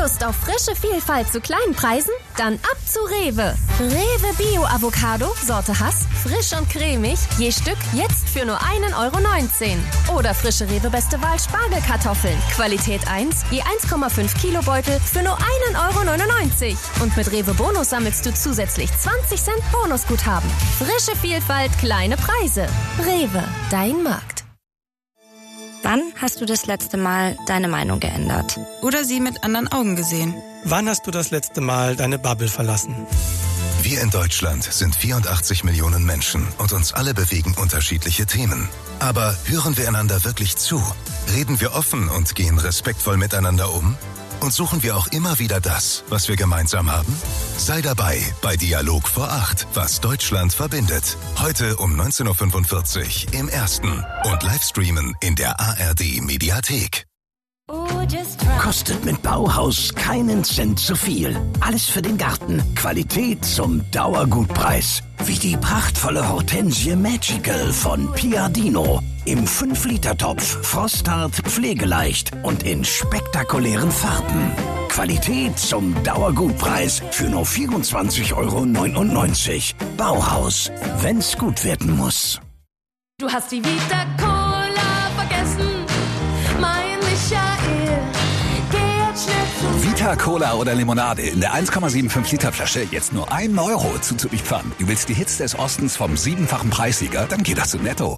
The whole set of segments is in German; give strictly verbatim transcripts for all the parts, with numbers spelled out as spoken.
Lust auf frische Vielfalt zu kleinen Preisen? Dann ab zu Rewe. Rewe Bio Avocado, Sorte Hass, frisch und cremig, je Stück jetzt für nur einen Euro neunzehn. Oder frische Rewe Beste Wahl Spargelkartoffeln, Qualität eins, je eins Komma fünf Kilo Beutel für nur einen Euro neunundneunzig. Und mit Rewe Bonus sammelst du zusätzlich zwanzig Cent Bonusguthaben. Frische Vielfalt, kleine Preise. Rewe, dein Markt. Wann hast du das letzte Mal deine Meinung geändert? Oder sie mit anderen Augen gesehen? Wann hast du das letzte Mal deine Bubble verlassen? Wir in Deutschland sind vierundachtzig Millionen Menschen und uns alle bewegen unterschiedliche Themen. Aber hören wir einander wirklich zu? Reden wir offen und gehen respektvoll miteinander um? Und suchen wir auch immer wieder das, was wir gemeinsam haben? Sei dabei bei Dialog vor acht, was Deutschland verbindet. Heute um neunzehn Uhr fünfundvierzig im Ersten und Livestreamen in der A R D Mediathek. Kostet mit Bauhaus keinen Cent zu viel. Alles für den Garten. Qualität zum Dauergutpreis. Wie die prachtvolle Hortensie Magical von Piadino. Im fünf Liter Topf, frosthart, pflegeleicht und in spektakulären Farben. Qualität zum Dauergutpreis für nur vierundzwanzig Euro neunundneunzig. Bauhaus, wenn's gut werden muss. Du hast die Vita Cola vergessen, mein Michael. Geh jetzt schnell zu Vita Cola oder Limonade in der eins Komma fünfundsiebzig Liter Flasche jetzt nur ein Euro zuzüglich Pfand. Du willst die Hits des Ostens vom siebenfachen Preissieger? Dann geht das zu Netto.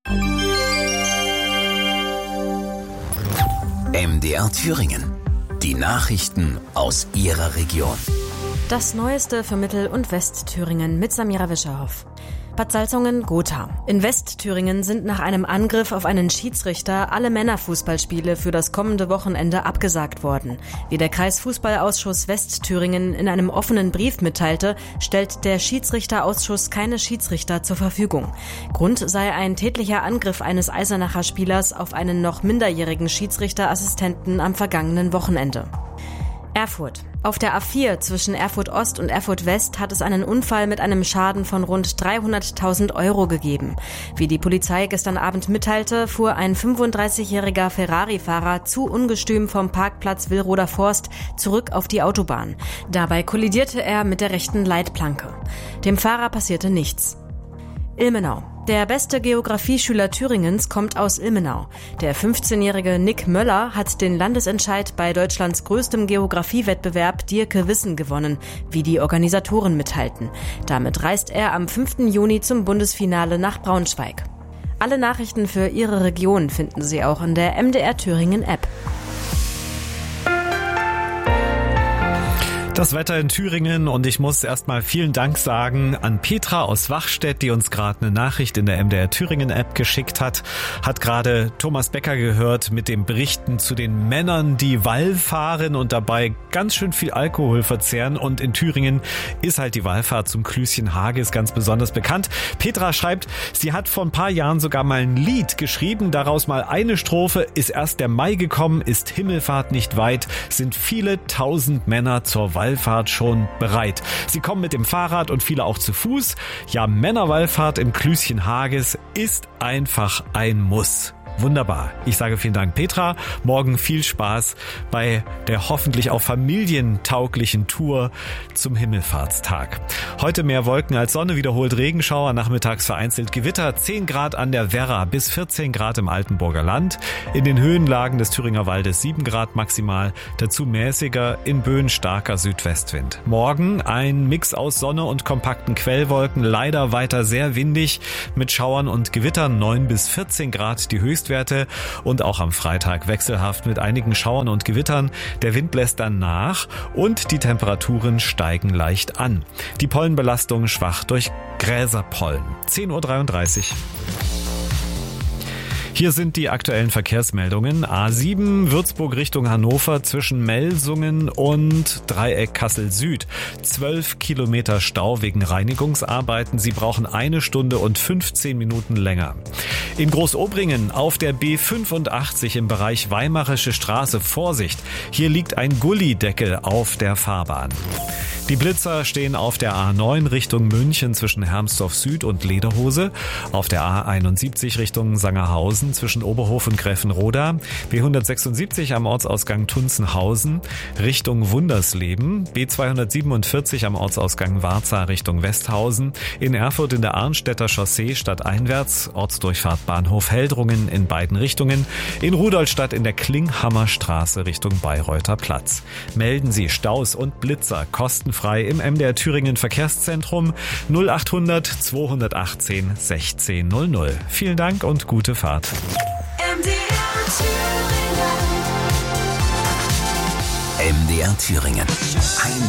M D R Thüringen. Die Nachrichten aus Ihrer Region. Das Neueste für Mittel- und Westthüringen mit Samira Wischerhoff. Bad Salzungen-Gotha. In Westthüringen sind nach einem Angriff auf einen Schiedsrichter alle Männerfußballspiele für das kommende Wochenende abgesagt worden. Wie der Kreisfußballausschuss Westthüringen in einem offenen Brief mitteilte, stellt der Schiedsrichterausschuss keine Schiedsrichter zur Verfügung. Grund sei ein tätlicher Angriff eines Eisenacher Spielers auf einen noch minderjährigen Schiedsrichterassistenten am vergangenen Wochenende. Erfurt. Auf der A vier zwischen Erfurt Ost und Erfurt West hat es einen Unfall mit einem Schaden von rund dreihunderttausend Euro gegeben. Wie die Polizei gestern Abend mitteilte, fuhr ein fünfunddreißigjähriger Ferrari-Fahrer zu ungestüm vom Parkplatz Willroder Forst zurück auf die Autobahn. Dabei kollidierte er mit der rechten Leitplanke. Dem Fahrer passierte nichts. Ilmenau. Der beste Geografieschüler Thüringens kommt aus Ilmenau. Der fünfzehnjährige Nick Möller hat den Landesentscheid bei Deutschlands größtem Geografiewettbewerb Dierke Wissen gewonnen, wie die Organisatoren mitteilten. Damit reist er am fünften Juni zum Bundesfinale nach Braunschweig. Alle Nachrichten für Ihre Region finden Sie auch in der M D R Thüringen App. Das Wetter in Thüringen und ich muss erstmal vielen Dank sagen an Petra aus Wachstedt, die uns gerade eine Nachricht in der M D R Thüringen App geschickt hat. Hat gerade Thomas Becker gehört mit dem Berichten zu den Männern, die Wallfahren und dabei ganz schön viel Alkohol verzehren. Und in Thüringen ist halt die Wallfahrt zum Klüschen Hages ganz besonders bekannt. Petra schreibt, sie hat vor ein paar Jahren sogar mal ein Lied geschrieben, daraus mal eine Strophe: Ist erst der Mai gekommen, ist Himmelfahrt nicht weit, sind viele tausend Männer zur Wallfahrt Wallfahrt schon bereit. Sie kommen mit dem Fahrrad und viele auch zu Fuß. Ja, Männerwallfahrt im Klüschen Hages ist einfach ein Muss. Wunderbar. Ich sage vielen Dank, Petra. Morgen viel Spaß bei der hoffentlich auch familientauglichen Tour zum Himmelfahrtstag. Heute mehr Wolken als Sonne, wiederholt Regenschauer, nachmittags vereinzelt Gewitter, zehn Grad an der Werra bis vierzehn Grad im Altenburger Land. In den Höhenlagen des Thüringer Waldes sieben Grad maximal, dazu mäßiger, in Böen starker Südwestwind. Morgen ein Mix aus Sonne und kompakten Quellwolken, leider weiter sehr windig mit Schauern und Gewittern, neun bis vierzehn Grad die Höchstwerte. Und auch am Freitag wechselhaft mit einigen Schauern und Gewittern. Der Wind bläst dann nach und die Temperaturen steigen leicht an. Die Pollenbelastung schwach durch Gräserpollen. zehn Uhr dreiunddreißig. Hier sind die aktuellen Verkehrsmeldungen. A sieben Würzburg Richtung Hannover zwischen Melsungen und Dreieck Kassel Süd. zwölf Kilometer Stau wegen Reinigungsarbeiten. Sie brauchen eine Stunde und fünfzehn Minuten länger. In Großobringen auf der B fünfundachtzig im Bereich Weimarische Straße. Vorsicht, hier liegt ein Gullideckel auf der Fahrbahn. Die Blitzer stehen auf der A neun Richtung München zwischen Hermsdorf Süd und Lederhose, auf der A einundsiebzig Richtung Sangerhausen zwischen Oberhof und Gräfenroda, B hundertsechsundsiebzig am Ortsausgang Tunzenhausen Richtung Wundersleben, B zweihundertsiebenundvierzig am Ortsausgang Warza Richtung Westhausen, in Erfurt in der Arnstädter Chaussee stadteinwärts, Ortsdurchfahrt Bahnhof Heldrungen in beiden Richtungen, in Rudolstadt in der Klinghammer Straße Richtung Bayreuther Platz. Melden Sie Staus und Blitzer kostenfrei im M D R Thüringen Verkehrszentrum null achthundert zweihundertachtzehn sechzehn null null. Vielen Dank und gute Fahrt. M D R Thüringen. M D R Thüringen. Ein